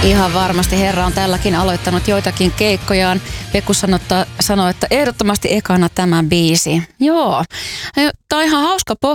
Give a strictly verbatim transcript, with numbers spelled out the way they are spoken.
Ihan varmasti herra on tälläkin aloittanut joitakin keikkojaan. Pekku sanottaa, sanoi, että ehdottomasti ekana tämä biisi. Joo, tämä on ihan hauska pohtia.